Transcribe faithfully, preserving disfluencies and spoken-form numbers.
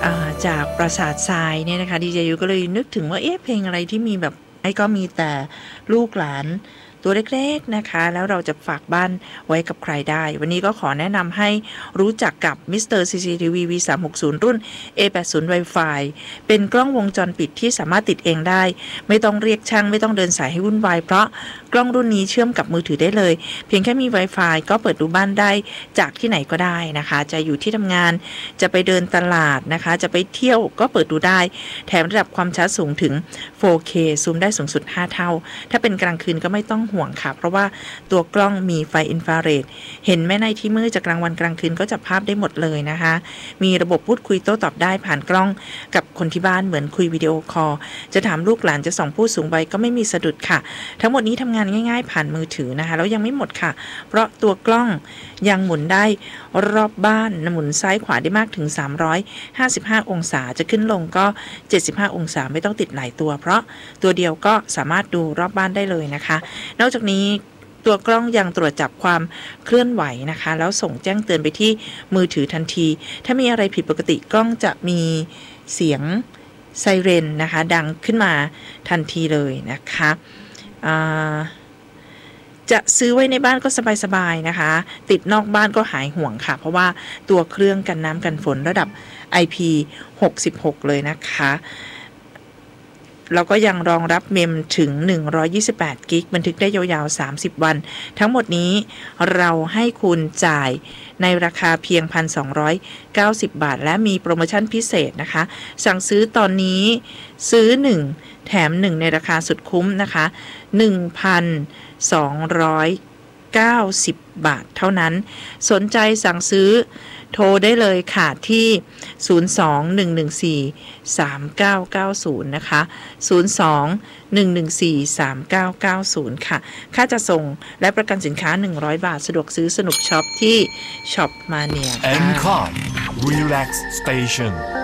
จากปราสาททรายเนี่ยนะคะดีเจยูก็เลยนึกถึงว่าเอ๊ะเพลงอะไรที่มีแบบไอ้ก็มีแต่ลูกหลานตัวเล็กๆนะคะแล้วเราจะฝากบ้านไว้กับใครได้วันนี้ก็ขอแนะนำให้รู้จักกับ มิสเตอร์ ซี ซี ที วี วี สามหกศูนย์ รุ่น เอ แปดสิบ Wi-Fi เป็นกล้องวงจรปิดที่สามารถติดเองได้ไม่ต้องเรียกช่างไม่ต้องเดินสายให้วุ่นวายเพราะกล้องรุ่นนี้เชื่อมกับมือถือได้เลยเพียงแค่มี Wi-Fi ก็เปิดดูบ้านได้จากที่ไหนก็ได้นะคะจะอยู่ที่ทำงานจะไปเดินตลาดนะคะจะไปเที่ยวก็เปิดดูได้แถมระดับความชัดสูงถึง โฟร์เค ซูมได้สูงสุดห้าเท่าถ้าเป็นกลางคืนก็ไม่ต้องห่วงค่ะเพราะว่าตัวกล้องมีไฟอินฟราเรดเห็นแม่ในที่มืดจากกลางวันกลางคืนก็จับภาพได้หมดเลยนะคะมีระบบพูดคุยโต้ตอบได้ผ่านกล้องกับคนที่บ้านเหมือนคุยวิดีโอคอลจะถามลูกหลานจะส่องผู้สูงวัยก็ไม่มีสะดุดค่ะทั้งหมดนี้ทำงานง่ายๆผ่านมือถือนะคะแล้วยังไม่หมดค่ะเพราะตัวกล้องยังหมุนได้รอบบ้านหมุนซ้ายขวาได้มากถึงสามร้อยห้าสิบห้าองศาจะขึ้นลงก็เจ็ดสิบห้าองศาไม่ต้องติดหลายตัวเพราะตัวเดียวก็สามารถดูรอบบ้านได้เลยนะคะนอกจากนี้ตัวกล้องยังตรวจจับความเคลื่อนไหวนะคะแล้วส่งแจ้งเตือนไปที่มือถือทันทีถ้ามีอะไรผิดปกติกล้องจะมีเสียงไซเรนนะคะดังขึ้นมาทันทีเลยนะคะจะซื้อไว้ในบ้านก็สบายๆนะคะติดนอกบ้านก็หายห่วงค่ะเพราะว่าตัวเครื่องกันน้ำกันฝนระดับ ไอ พี หกสิบหกเลยนะคะแล้วก็ยังรองรับเมมถึงหนึ่งร้อยยี่สิบแปดกิกบันทึกได้ยาวๆสามสิบวันทั้งหมดนี้เราให้คุณจ่ายในราคาเพียง หนึ่งพันสองร้อยเก้าสิบ บาทและมีโปรโมชั่นพิเศษนะคะสั่งซื้อตอนนี้ซื้อหนึ่งแถมหนึ่งในราคาสุดคุ้มนะคะ หนึ่งพันสองร้อยเก้าสิบ บาทเท่านั้นสนใจสั่งซื้อโทรได้เลยค่ะที่ศูนย์ สอง หนึ่ง หนึ่ง สี่ สาม เก้า เก้า ศูนย์นะคะศูนย์ สอง หนึ่ง หนึ่ง สี่ สาม เก้า เก้า ศูนย์ค่ะค่าจะส่งและประกันสินค้าหนึ่งร้อยบาทสะดวกซื้อสนุกช็อปที่ช็อปมาเนีย N-คอม Relax Station